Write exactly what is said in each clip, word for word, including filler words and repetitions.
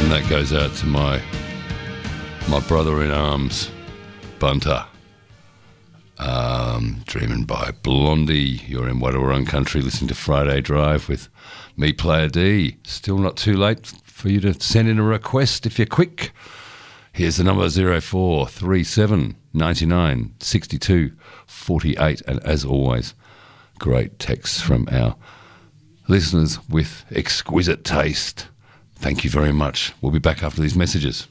And that goes out to my my brother in arms, Bunter. Um, Dreaming by Blondie. You're in Wadawurrung Country listening to Friday Drive with me, Player D. Still not too late for you to send in a request if you're quick. Here's the number zero four three seven nine nine six two four eight. And as always, great texts from our listeners with exquisite taste. Thank you very much. We'll be back after these messages.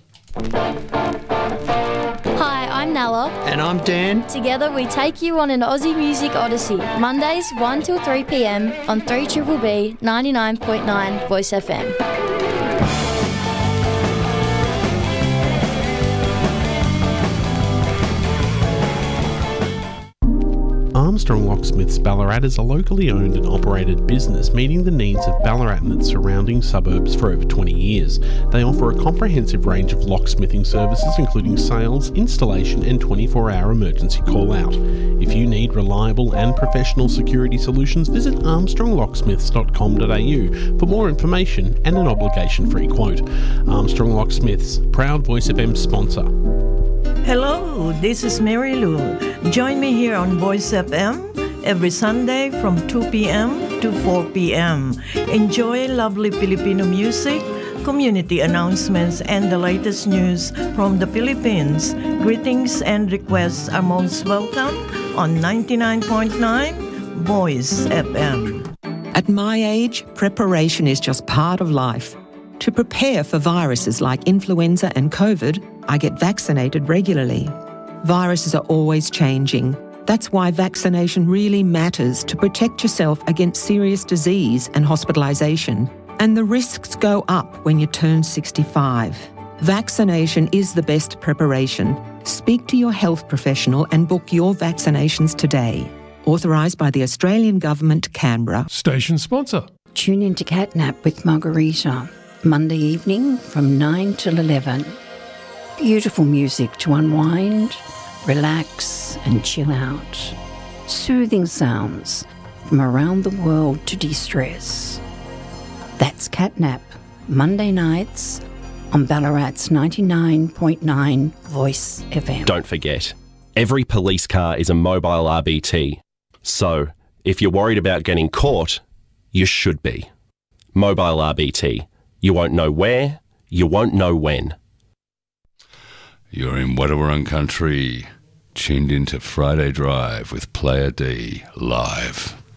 Hi, I'm Nella. And I'm Dan. Together we take you on an Aussie music odyssey. Mondays one till three p m on three B B B ninety-nine point nine Voice F M. Armstrong Locksmiths Ballarat is a locally owned and operated business meeting the needs of Ballarat and its surrounding suburbs for over twenty years. They offer a comprehensive range of locksmithing services including sales, installation and twenty-four hour emergency call-out. If you need reliable and professional security solutions, visit armstrong locksmiths dot com dot a u for more information and an obligation-free quote. Armstrong Locksmiths, proud Voice F M sponsor. Hello, this is Mary Lou. Join me here on Voice F M every Sunday from two p m to four p m Enjoy lovely Filipino music, community announcements, and the latest news from the Philippines. Greetings and requests are most welcome on ninety-nine point nine Voice F M. At my age, preparation is just part of life. To prepare for viruses like influenza and COVID, I get vaccinated regularly. Viruses are always changing. That's why vaccination really matters to protect yourself against serious disease and hospitalisation. And the risks go up when you turn sixty-five. Vaccination is the best preparation. Speak to your health professional and book your vaccinations today. Authorised by the Australian Government, Canberra. Station sponsor. Tune in to Catnap with Margarita. Monday evening from nine till eleven. Beautiful music to unwind, relax and chill out. Soothing sounds from around the world to de-stress. That's Catnap, Monday nights on Ballarat's ninety-nine point nine Voice F M. Don't forget, every police car is a mobile R B T. So, if you're worried about getting caught, you should be. Mobile R B T. You won't know where, you won't know when. You're in Wadawurrung Country, tuned into Friday Drive with Player D live.